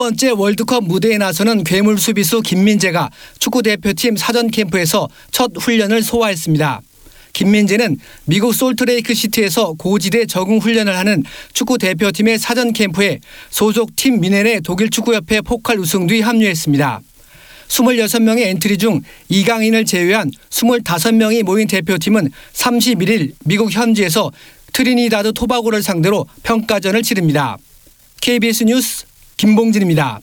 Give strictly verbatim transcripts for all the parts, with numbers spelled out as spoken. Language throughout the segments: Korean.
번째 월드컵 무대에 나서는 괴물 수비수 김민재가 축구대표팀 사전 캠프에서 첫 훈련을 소화했습니다. 김민재는 미국 솔트레이크 시티에서 고지대 적응 훈련을 하는 축구대표팀의 사전 캠프에 소속 팀 미넨의 독일 축구협회 포칼 우승 뒤 합류했습니다. 이십육 명의 엔트리 중 이강인을 제외한 이십오 명이 모인 대표팀은 삼십일 일 미국 현지에서 트리니다드 토바고를 상대로 평가전을 치릅니다. 케이비에스 뉴스 김봉진입니다.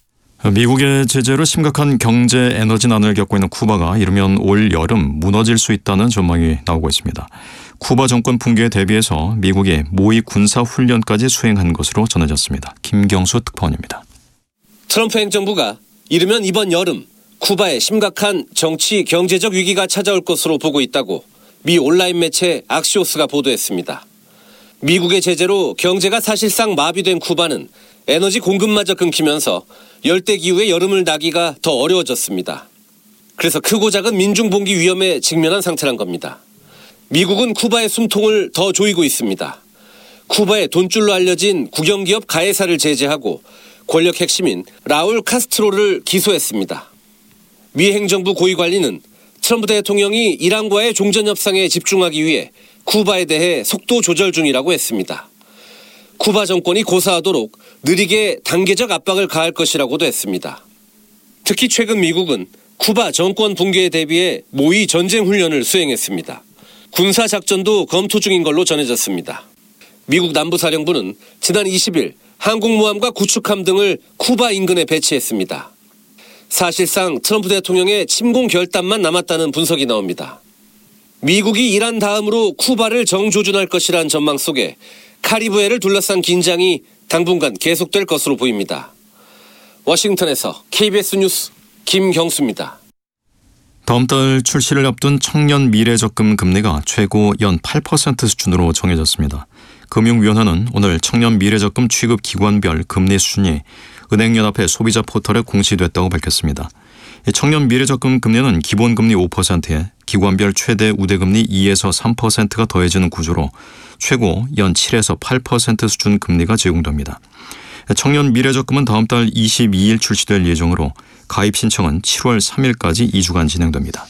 미국의 제재로 심각한 경제 에너지 난을 겪고 있는 쿠바가 이르면 올 여름 무너질 수 있다는 전망이 나오고 있습니다. 쿠바 정권 붕괴에 대비해서 미국이 모의 군사 훈련까지 수행한 것으로 전해졌습니다. 김경수 특파원입니다. 트럼프 행정부가 이르면 이번 여름 쿠바에 심각한 정치 경제적 위기가 찾아올 것으로 보고 있다고 미 온라인 매체 악시오스가 보도했습니다. 미국의 제재로 경제가 사실상 마비된 쿠바는 에너지 공급마저 끊기면서 열대기후의 여름을 나기가 더 어려워졌습니다. 그래서 크고 작은 민중봉기 위험에 직면한 상태란 겁니다. 미국은 쿠바의 숨통을 더 조이고 있습니다. 쿠바의 돈줄로 알려진 국영기업 가에사를 제재하고 권력 핵심인 라울 카스트로를 기소했습니다. 미 행정부 고위관리는 트럼프 대통령이 이란과의 종전 협상에 집중하기 위해 쿠바에 대해 속도 조절 중이라고 했습니다. 쿠바 정권이 고사하도록 느리게 단계적 압박을 가할 것이라고도 했습니다. 특히 최근 미국은 쿠바 정권 붕괴에 대비해 모의 전쟁 훈련을 수행했습니다. 군사작전도 검토 중인 걸로 전해졌습니다. 미국 남부사령부는 지난 이십 일 항공모함과 구축함 등을 쿠바 인근에 배치했습니다. 사실상 트럼프 대통령의 침공 결단만 남았다는 분석이 나옵니다. 미국이 이란 다음으로 쿠바를 정조준할 것이란 전망 속에 카리브해를 둘러싼 긴장이 당분간 계속될 것으로 보입니다. 워싱턴에서 케이비에스 뉴스 김경수입니다. 다음 달 출시를 앞둔 청년 미래적금 금리가 최고 연 팔 퍼센트 수준으로 정해졌습니다. 금융위원회는 오늘 청년 미래적금 취급 기관별 금리 수준이 은행연합회 소비자 포털에 공시됐다고 밝혔습니다. 청년 미래적금 금리는 기본금리 오 퍼센트에 기관별 최대 우대금리 이에서 삼 퍼센트가 더해지는 구조로 최고 연 칠에서 팔 퍼센트 수준 금리가 제공됩니다. 청년 미래적금은 다음 달 이십이 일 출시될 예정으로 가입 신청은 칠월 삼 일까지 이 주간 진행됩니다.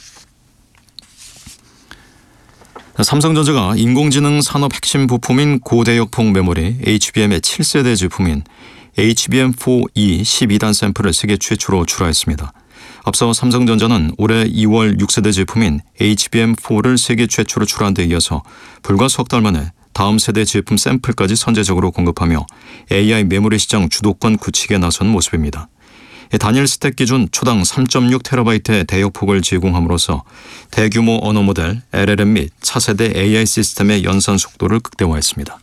삼성전자가 인공지능 산업 핵심 부품인 고대역폭 메모리 에이치비엠의 칠 세대 제품인 에이치비엠 사 이 십이 단 샘플을 세계 최초로 출하했습니다. 앞서 삼성전자는 올해 이월 육 세대 제품인 에이치비엠 사를 세계 최초로 출하한 데 이어서 불과 석 달 만에 다음 세대 제품 샘플까지 선제적으로 공급하며 에이아이 메모리 시장 주도권 굳히기에 나선 모습입니다. 단일 스택 기준 초당 삼 점 육 테라바이트의 대역폭을 제공함으로써 대규모 언어 모델 엘엘엠 및 차세대 에이아이 시스템의 연산 속도를 극대화했습니다.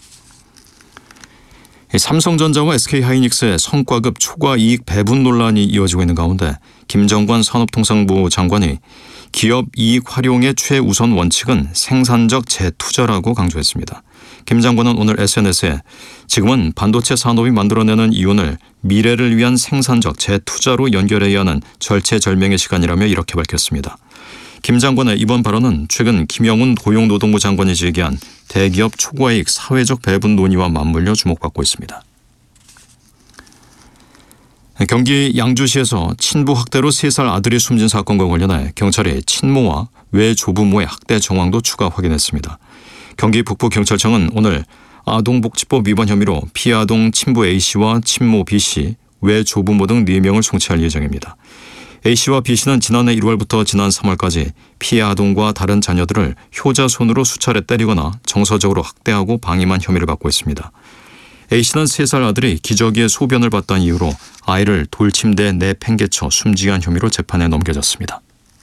삼성전자와 에스케이하이닉스의 성과급 초과 이익 배분 논란이 이어지고 있는 가운데 김정관 산업통상부 장관이 기업 이익 활용의 최우선 원칙은 생산적 재투자라고 강조했습니다. 김 장관은 오늘 에스엔에스에 지금은 반도체 산업이 만들어내는 이윤을 미래를 위한 생산적 재투자로 연결해야 하는 절체절명의 시간이라며 이렇게 밝혔습니다. 김 장관의 이번 발언은 최근 김영훈 고용노동부 장관이 제기한 대기업 초과이익 사회적 배분 논의와 맞물려 주목받고 있습니다. 경기 양주시에서 친부 학대로 세 살 아들이 숨진 사건과 관련해 경찰이 친모와 외조부모의 학대 정황도 추가 확인했습니다. 경기 북부경찰청은 오늘 아동복지법 위반 혐의로 피해 아동 친부 A씨와 친모 B씨, 외조부모 등 네 명을 송치할 예정입니다. A씨와 B씨는 지난해 일월부터 지난 삼월까지 피해 아동과 다른 자녀들을 효자손으로 수차례 때리거나 정서적으로 학대하고 방임한 혐의를 받고 있습니다. A씨는 세 살 아들이 기저귀에 소변을 봤다는 이유로 아이를 돌침대에 내팽개쳐 숨지게 한 혐의로 재판에 넘겨졌습니다.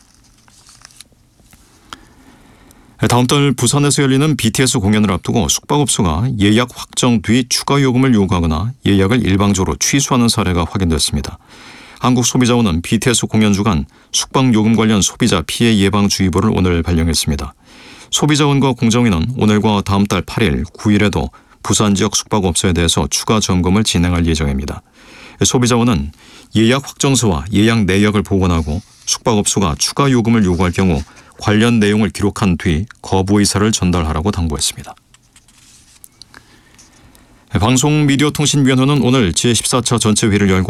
다음 달 부산에서 열리는 비티에스 공연을 앞두고 숙박업소가 예약 확정 뒤 추가 요금을 요구하거나 예약을 일방적으로 취소하는 사례가 확인됐습니다. 한국소비자원은 비티에스 공연 주간 숙박요금 관련 소비자 피해 예방주의보를 오늘 발령했습니다. 소비자원과 공정위는 오늘과 다음 달 팔 일, 구 일에도 부산 지역 숙박업소에 대해서 추가 점검을 진행할 예정입니다. 소비자원은 예약 확정서와 예약 내역을 복원하고 숙박업소가 추가 요금을 요구할 경우 관련 내용을 기록한 뒤 거부 의사를 전달하라고 당부했습니다. 방송미디어통신위원회는 오늘 제십사 차 전체 회의를 열고